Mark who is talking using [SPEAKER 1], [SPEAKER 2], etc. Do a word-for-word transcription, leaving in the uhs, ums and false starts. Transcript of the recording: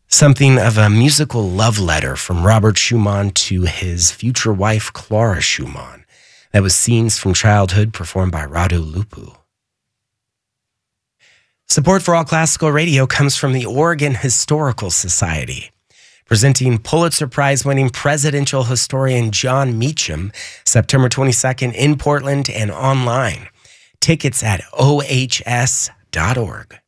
[SPEAKER 1] Something of a musical love letter from Robert Schumann to his future wife, Clara Schumann. That was Scenes from Childhood performed by Radu Lupu. Support for All Classical Radio comes from the Oregon Historical Society, presenting Pulitzer Prize-winning presidential historian John Meacham, September twenty-second in Portland and online. Tickets at O H S dot org.